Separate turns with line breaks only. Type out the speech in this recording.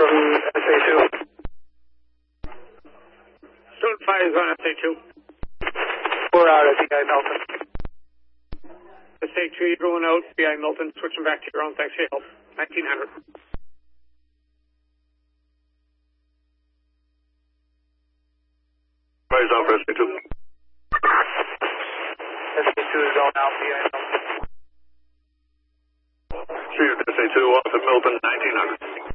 SA2.
Student 5 is on SA2.
4 out at BI Milton.
SA2, you're going out, BI Milton, switching back to your own, thanks for your help. 1900.
Rise on for SA2.
SA2 is on out, BI Milton.
Chief, SA2 off at Milton, 1900.